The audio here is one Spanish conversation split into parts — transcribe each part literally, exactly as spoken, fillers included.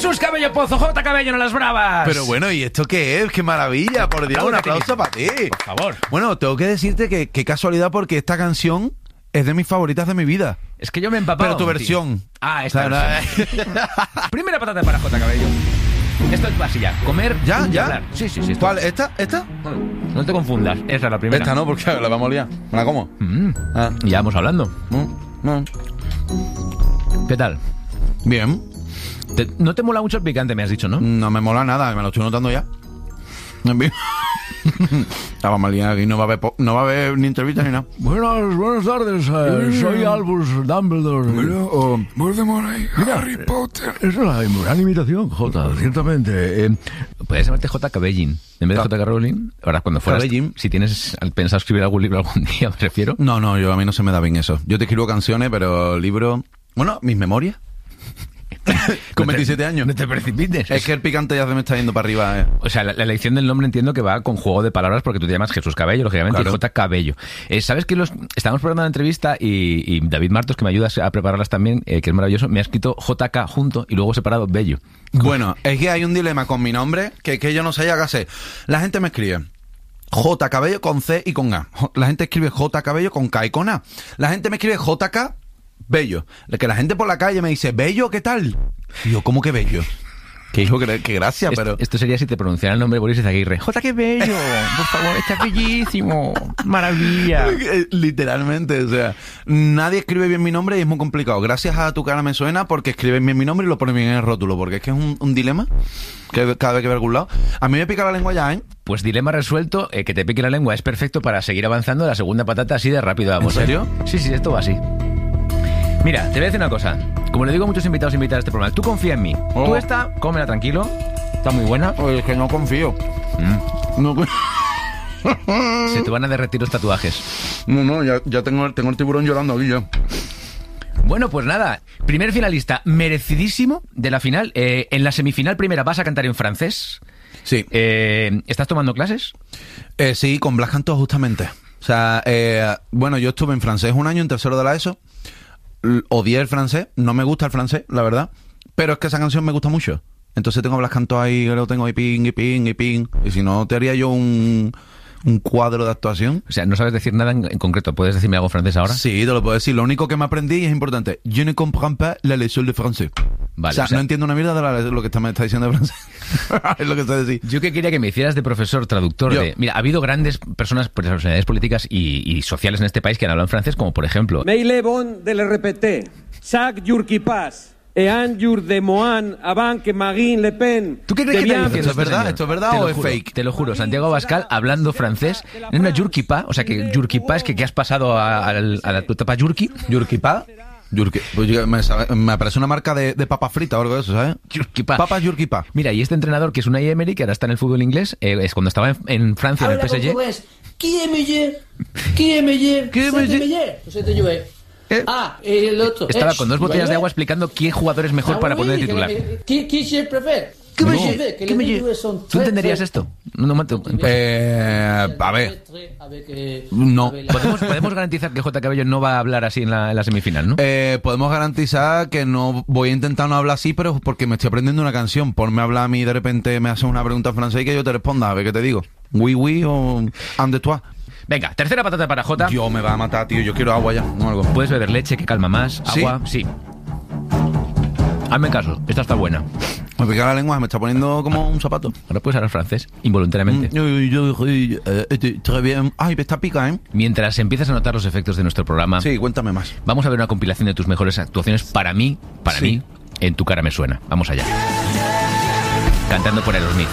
Jesús Cabello Pozo, J. Cabello en las bravas. Pero bueno, ¿y esto qué es? ¡Qué maravilla! Por Dios, un aplauso para ti. Por favor. Bueno, tengo que decirte que qué casualidad, porque esta canción es de mis favoritas de mi vida. Es que yo me he empapado. Pero tu versión. Tío. Ah, esta o sea, versión. Primera patata para J. Cabello. Esto es así ya. Comer ¿Ya? y ¿Ya? hablar. Sí, sí, sí. Esto. ¿Cuál? ¿Esta? ¿Esta? No te confundas. Esa es la primera. Esta no, porque la vamos a liar. ¿Me la como? Mm. Ah. Ya vamos hablando. No, no. ¿Qué tal? Bien. Te, no te mola mucho el picante, me has dicho, ¿no? No me mola nada, me lo estoy notando ya. Estaba mal liado aquí, no va a haber, po- no va a haber ni entrevista ni nada. Buenas, buenas tardes, eh, soy Albus Dumbledore. Bueno, Oh, Voldemort ahí, mira, Harry Potter. es una gran imitación, Jota, ciertamente. Eh, Puedes llamarte J. Cabellín. En vez de Ta- J. K. Rowling, ahora cuando fueras... Cabellín. Si tienes pensado escribir algún libro algún día, me refiero... No, no, yo a mí no se me da bien eso. Yo te escribo canciones, pero libros... Bueno, mis memorias. Con veintisiete años. No te precipites. Es que el picante ya se me está yendo para arriba. Eh. O sea, la, la elección del nombre entiendo que va con juego de palabras porque tú te llamas Jesús Cabello, lógicamente, Claro. y J. Cabello. Eh, ¿Sabes que los estamos preparando la entrevista y, y David Martos, que me ayuda a prepararlas también, eh, que es maravilloso, me ha escrito J K junto y luego separado Bello? Bueno, es que hay un dilema con mi nombre que, que yo no sé ya qué hacer. La gente me escribe J. Cabello con C y con A. La gente escribe J. Cabello con K y con A. La gente me escribe J K Bello. Que la gente por la calle me dice, Bello, ¿qué tal? Y yo, ¿cómo que Bello? Que hijo, que, que gracia, Esto, pero... esto sería si te pronunciara el nombre Boris Izaguirre. J. Qué bello, por favor, está bellísimo, maravilla. Literalmente, o sea, nadie escribe bien mi nombre y es muy complicado. Gracias a Tu Cara Me Suena, porque escriben bien mi nombre y lo ponen bien en el rótulo, porque es que es un, un dilema que cada vez que veo algún lado. A mí me pica la lengua ya, ¿eh? Pues dilema resuelto, eh, que te pique la lengua es perfecto para seguir avanzando. La segunda patata así de rápido vamos. ¿En serio? ¿Eh? Sí, sí, esto va así. Mira, te voy a decir una cosa. Como le digo a muchos invitados invitadas a este programa, tú confía en mí. Oh. Tú esta, cómela tranquilo. Está muy buena. Oye, es que no confío. Mm. No, Se te van a derretir los tatuajes. no, no, ya, ya tengo, tengo el tiburón llorando aquí ya. Bueno, pues nada. Primer finalista merecidísimo de la final. Eh, en la semifinal primera vas a cantar en francés. Sí. Eh, ¿Estás tomando clases? Eh, sí, con Blas Cantó justamente. O sea, eh, bueno, yo estuve en francés un año, en tercero de la ESO. L- Odié el francés, no me gusta el francés, la verdad. Pero es que esa canción me gusta mucho. Entonces tengo a Blas Cantó ahí, lo tengo ahí, ping, y ping, y ping. Y si no, te haría yo un, un cuadro de actuación. O sea, no sabes decir nada en, en concreto. ¿Puedes decirme algo francés ahora? Sí, te lo puedo decir. Lo único que me aprendí y es importante. Je ne comprends pas la leçon de français. Vale, o, sea, o sea- no entiendo una mierda de la- lo que está, me está diciendo de francés. Es lo que está diciendo. Yo que quería que me hicieras de profesor, traductor Yo. de... Mira, ha habido grandes personas, personalidades políticas y, y sociales en este país que han hablado en francés, como por ejemplo... Mais il est bon de le répéter. Chaque jour qui passe, et un jour de Mohan avant que Marine Le Pen... ¿Tú qué crees que está devienne- diciendo ¿Esto es verdad? señor? ¿Esto es verdad Te lo o es juro, fake? Te lo juro, Santiago Abascal hablando francés en una yurkipa, o sea que yurkipa es que, que has pasado a, a, a la tu etapa yurki. ¿Yurkipa? Yurki, pues yo- me, sabe- me parece una marca de, de papa frita o algo de eso, ¿sabes? Yurkipa. Papas Yurkipa. Mira, y este entrenador que es Unai Emery, que ahora está en el fútbol inglés, eh, es cuando estaba en, en Francia en el P S G. Qui est meilleur? Qui est meilleur? Qui est C'est meilleur? meilleur. C'était joué. Eh. Ah, et l'autre. Estaba Eh, con dos botellas de agua explicando qué jugador es mejor Ah, para oui, poner de que- titular. Qui, qui je préfère? ¿Qué No, me que ¿Qué les me joueurs sont ¿Tú très, entenderías très- esto? No, no, no, Eh, a ver. Avec, eh, No. avec la- ¿Podemos, podemos garantizar que J. Cabello no va a hablar así en la, en la semifinal, ¿no? Eh, podemos garantizar que no voy a intentar no hablar así, pero porque me estoy aprendiendo una canción. Ponme a hablar a mí y de repente me haces una pregunta en francés y que yo te responda. A ver qué te digo. Oui, oui o and de toi. Venga, tercera patata para J. Dios, me va a matar, tío. Yo quiero agua ya. No algo. Puedes beber leche que calma más, ¿Sí? agua, sí. Hazme caso, esta está buena. Me pica la lengua, me está poniendo como un zapato. Ahora puedes hablar francés, involuntariamente. Mm, yo- yo- yo- eh, eh, très bien. Ay, me está pica, ¿eh? Mientras empiezas a notar los efectos de nuestro programa, Sí, cuéntame más. vamos a ver una compilación de tus mejores actuaciones para mí, para Sí. mí, en Tu Cara Me Suena. Vamos allá. Cantando por Aerosmith.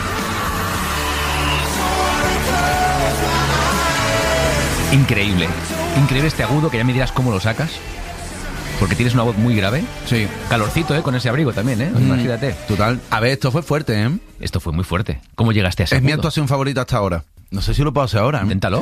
Increíble. Increíble este agudo que ya me dirás cómo lo sacas. Porque tienes una voz muy grave. Sí. Calorcito, ¿eh? Con ese abrigo también, ¿eh? Imagínate. Total. A ver, esto fue fuerte, ¿eh? Esto fue muy fuerte. ¿Cómo llegaste a ese Es mi agudo? actuación favorita hasta ahora. No sé si lo puedo hacer ahora. ¿eh? Inténtalo.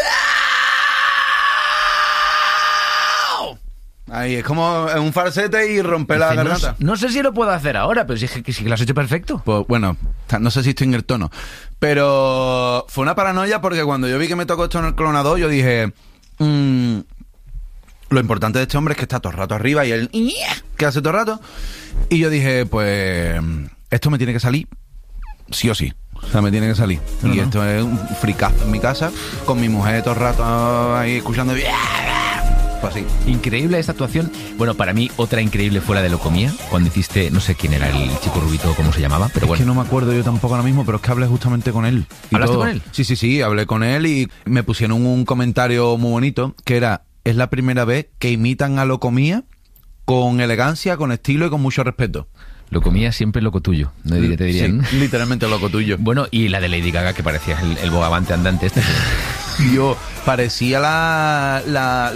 Ahí, es como un falsete y romper la Dice, no, garganta. no sé si lo puedo hacer ahora, pero sí que sí que lo has hecho perfecto. Pues bueno, no sé si estoy en el tono. Pero fue una paranoia porque cuando yo vi que me tocó esto en el clonador, yo dije... mm, Lo importante de este hombre es que está todo el rato arriba y él que hace todo el rato. Y yo dije, pues esto me tiene que salir sí o sí. O sea, me tiene que salir. Pero y no. esto es un fricazo en mi casa, con mi mujer todo el rato ahí escuchando. Pues así. Increíble esta actuación. Bueno, para mí otra increíble fue la de Locomía, cuando hiciste, no sé quién era el chico rubito, cómo se llamaba, pero Es bueno. que no me acuerdo yo tampoco ahora mismo, pero es que hablé justamente con él. y ¿Hablaste todo. con él? Sí, sí, sí, hablé con él y me pusieron un comentario muy bonito, que era, es la primera vez que imitan a Locomía con elegancia, con estilo y con mucho respeto. Locomía siempre loco tuyo, no diría, te dirían. Sí, literalmente loco tuyo. Bueno, y la de Lady Gaga, que parecía el, el bogavante andante este. Yo parecía la, la,